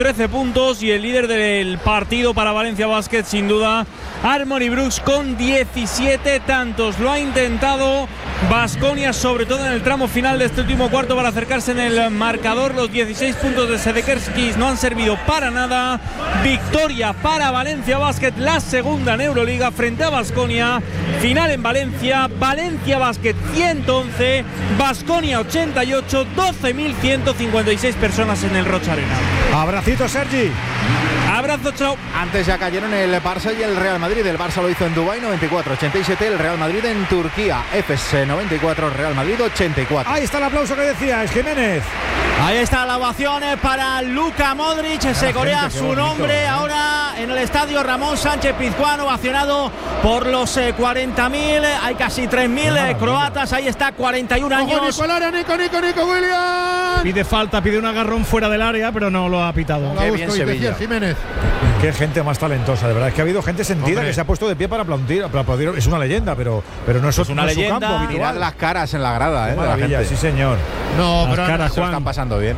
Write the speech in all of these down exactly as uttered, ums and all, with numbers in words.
trece puntos y el líder del partido para Valencia Basket, sin duda, Harmony Brooks con diecisiete tantos. Lo ha intentado Baskonia, sobre todo en el tramo final de este último cuarto, para acercarse en el marcador. Los dieciséis puntos de Sedekerskis no han servido para nada. Victoria para Valencia Basket, la segunda en Euroliga frente a Baskonia. Final en Valencia. Valencia Basket ciento once, Baskonia ochenta y ocho, doce mil ciento cincuenta y seis personas en el Rocha Arena. Abracito, Sergi. Abrazo, chao. Antes ya cayeron el Barça y el Real Madrid. El Barça lo hizo en Dubái, noventa y cuatro ochenta y siete. El Real Madrid en Turquía, Efes noventa y cuatro, Real Madrid ochenta y cuatro. Ahí está el aplauso que decías, Jiménez. Ahí está la ovación para Luka Modric. Se gente, corea su bonito, nombre ¿eh? ahora en el estadio Ramón Sánchez Pizjuán, ovacionado por los eh, cuarenta mil. Hay casi tres mil eh, croatas. Ahí está, cuarenta y un años. Nico, Nico, Nico, Nico Williams. Pide falta, pide un agarrón fuera del área, pero no lo ha pitado. Qué bien Sevilla. Jiménez. Qué gente más talentosa, de verdad. Es que ha habido gente sentida, hombre, que se ha puesto de pie para aplaudir. Para aplaudir. Es una leyenda, pero, pero no es, es una no leyenda. Es su campo, Mirad las caras en la grada, eh, de la maravilla, gente. sí señor. No, Las pero caras, se Se lo Juan. están pasando bien.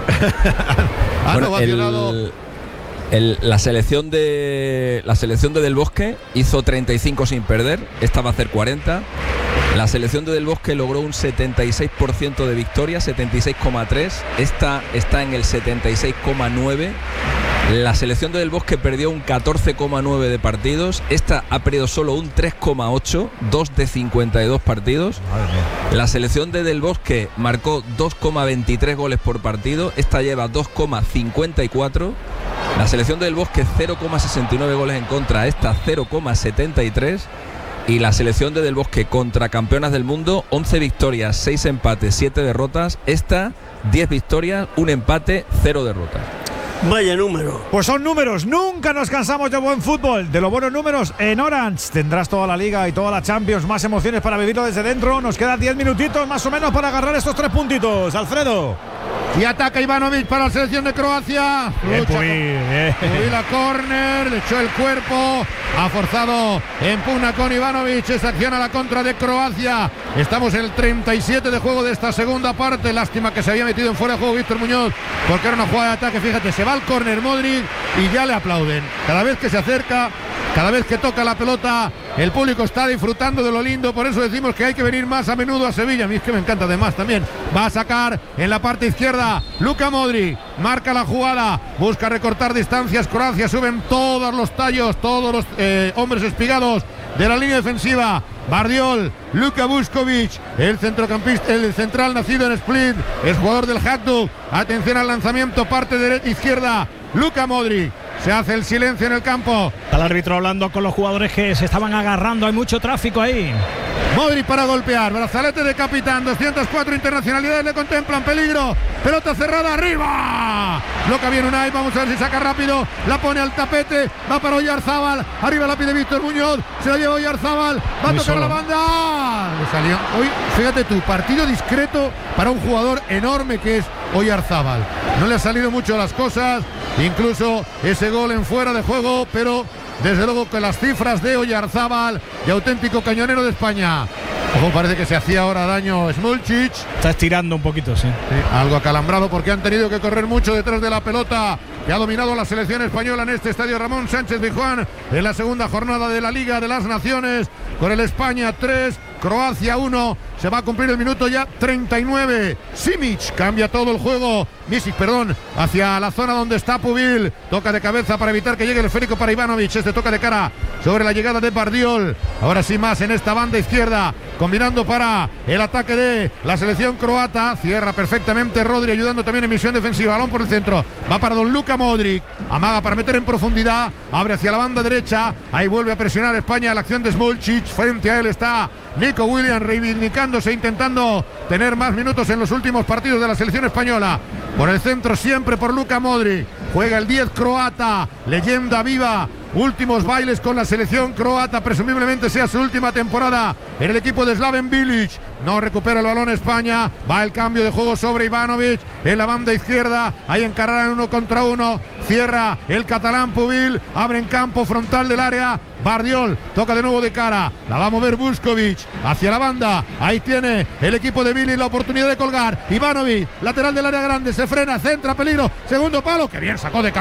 han Bueno, ovacionado. el, el, la selección de la selección de Del Bosque hizo treinta y cinco sin perder. Esta va a hacer cuarenta. La selección de Del Bosque logró un setenta y seis por ciento de victoria, setenta y seis coma tres. Esta está en el setenta y seis coma nueve. La selección de Del Bosque perdió un catorce coma nueve de partidos. Esta ha perdido solo un tres coma ocho, dos de cincuenta y dos partidos. La selección de Del Bosque marcó dos coma veintitrés goles por partido. Esta lleva dos coma cincuenta y cuatro. La selección de Del Bosque cero coma sesenta y nueve goles en contra. Esta cero coma setenta y tres. Y la selección de Del Bosque contra campeonas del mundo, once victorias, seis empates, siete derrotas. Esta, diez victorias, un empate, cero derrotas. Vaya número. Pues son números, nunca nos cansamos de buen fútbol. De los buenos números en Orange tendrás toda la Liga y toda la Champions, más emociones para vivirlo desde dentro. Nos quedan diez minutitos más o menos para agarrar estos tres puntitos. Alfredo. Y ataca Ivanovic para la selección de Croacia. Bien, Lucha Puy, bien. con- Puy la córner, le echó el cuerpo, ha forzado, empugna con Ivanovic, esa acción a la contra de Croacia. Estamos en el treinta y siete de juego de esta segunda parte. Lástima que se había metido en fuera de juego Víctor Muñoz, porque era una jugada de ataque. Fíjate, se va al córner Modric y ya le aplauden. Cada vez que se acerca, cada vez que toca la pelota, el público está disfrutando de lo lindo. Por eso decimos que hay que venir más a menudo a Sevilla. A mí es que me encanta además también. Va a sacar en la parte izquierda Luka Modric, marca la jugada, busca recortar distancias. Croacia, suben todos los tallos, todos los eh, hombres espigados de la línea defensiva. Bardiol, Luka Vuskovic, el centrocampista, el central nacido en Split, es jugador del Hajduk. Atención al lanzamiento, parte derecha izquierda, Luka Modric. Se hace el silencio en el campo. Está el árbitro hablando con los jugadores que se estaban agarrando. Hay mucho tráfico ahí. Modric para golpear, brazalete de capitán, doscientas cuatro internacionalidades le contemplan, peligro, pelota cerrada, arriba, bloca bien Unai, vamos a ver si saca rápido, la pone al tapete, va para Oyarzábal, arriba la pide Víctor Muñoz, se la lleva Oyarzábal, va a Muy tocar solo. la banda, le salió, hoy, fíjate tú, partido discreto para un jugador enorme que es Oyarzábal, no le ha salido mucho las cosas, incluso ese gol en fuera de juego, pero desde luego que las cifras de Oyarzábal, de auténtico cañonero de España. Ojo, parece que se hacía ahora daño Smolcic. Está estirando un poquito, sí. Sí, algo acalambrado porque han tenido que correr mucho detrás de la pelota que ha dominado la selección española en este estadio Ramón Sánchez Pizjuán en la segunda jornada de la Liga de las Naciones, con el España tres, Croacia uno. Se va a cumplir el minuto ya treinta y nueve. Simic cambia todo el juego. Misic, perdón, hacia la zona donde está Pubil. Toca de cabeza para evitar que llegue el esférico para Ivanovic. Este toca de cara sobre la llegada de Bardiol. Ahora sí más en esta banda izquierda, combinando para el ataque de la selección croata. Cierra perfectamente Rodri, ayudando también en misión defensiva. Balón por el centro. Va para Don Luka Modric. Amaga para meter en profundidad. Abre hacia la banda derecha. Ahí vuelve a presionar España la acción de Smolcic. Frente a él está Nico Williams reivindicándose, intentando tener más minutos en los últimos partidos de la selección española. Por el centro siempre por Luka Modric. Juega el diez croata, leyenda viva. Últimos bailes con la selección croata, presumiblemente sea su última temporada en el equipo de Slaven Bilic. No recupera el balón España, va el cambio de juego sobre Ivanovic en la banda izquierda, ahí encararán uno contra uno, cierra el catalán Pubil, abre en campo frontal del área, Bardiol toca de nuevo de cara, la va a mover Vuskovic hacia la banda, ahí tiene el equipo de Bilic la oportunidad de colgar, Ivanovic, lateral del área grande, se frena, centra, peligro, segundo palo, que bien sacó de cabeza